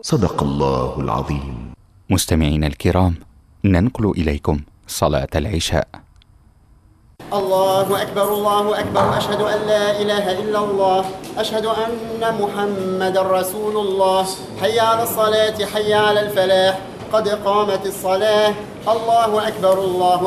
صدق الله العظيم. مستمعينا الكرام، ننقل إليكم صلاة العشاء. الله أكبر الله أكبر، أشهد أن لا إله إلا الله، أشهد أن محمد رسول الله، حي على الصلاة حي على الفلاح، قد قامت الصلاة، الله أكبر الله